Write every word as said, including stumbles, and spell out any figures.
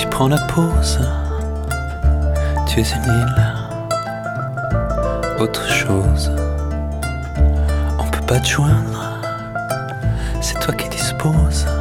Tu prends la pause, tu es une île, autre chose. On peut pas te joindre, c'est toi qui disposes.